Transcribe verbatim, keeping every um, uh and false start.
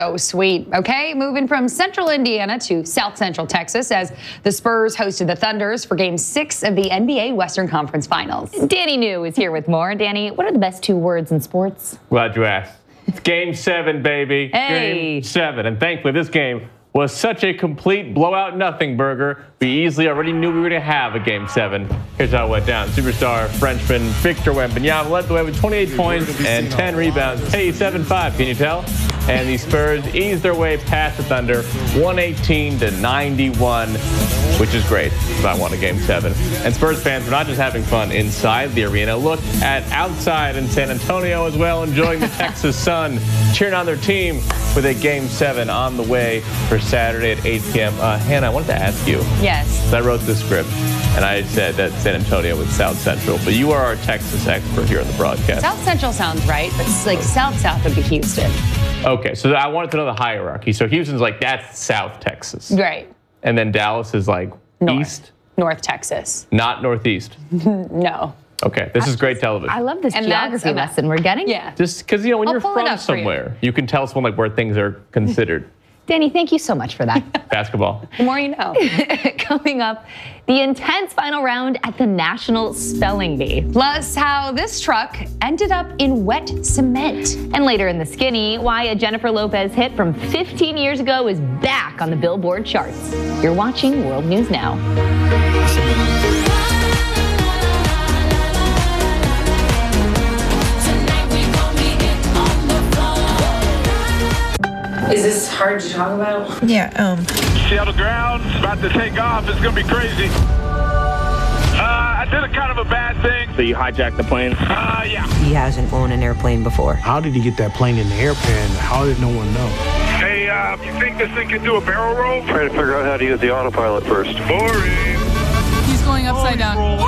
Oh, sweet. Okay, moving from central Indiana to south central Texas as the Spurs hosted the Thunders for game six of the N B A Western Conference Finals. Danny New is here with more. Danny, what are the best two words in sports? Glad you asked. It's game seven, baby. Hey. Game seven. And thankfully, this game was such a complete blowout nothing burger. We easily already knew we were going to have a game seven. Here's how it went down. Superstar Frenchman Victor Wembanyama led the way with twenty-eight points and ten rebounds. Hey, seven five, can you tell? And the Spurs eased their way past the Thunder, one eighteen to ninety-one, which is great. I won a game seven. And Spurs fans were not just having fun inside the arena. Look at outside in San Antonio as well, enjoying the Texas sun, cheering on their team with a game seven on the way for Saturday at eight p m Uh, Hannah, I wanted to ask you. Yes. I wrote the script, and I said that San Antonio was South Central, but you are our Texas expert here on the broadcast. South Central sounds right, but it's like South South would be Houston. Okay, so I wanted to know the hierarchy. So Houston's like, that's South Texas. Right. And then Dallas is like North. East? North Texas. Not Northeast. No. Okay, this is great television. I love this And geography that's- lesson we're getting. Yeah. Just because, you know, when I'll you're pull it from up for you. somewhere, you. can tell someone like where things are considered. Danny, thank you so much for that. Basketball. The more you know. Coming up, the intense final round at the National Spelling Bee. Plus, how this truck ended up in wet cement. And later in the skinny, why a Jennifer Lopez hit from fifteen years ago is back on the Billboard charts. You're watching World News Now. Is this hard to talk about? Yeah, um. Seattle ground, about to take off. It's going to be crazy. Uh, I did a kind of a bad thing. So you hijacked the plane? Uh, yeah. He hasn't flown an airplane before. How did he get that plane in the airplane? How did no one know? Hey, uh, you think this thing can do a barrel roll? Trying to figure out how to use the autopilot first. Boring. He's going upside down.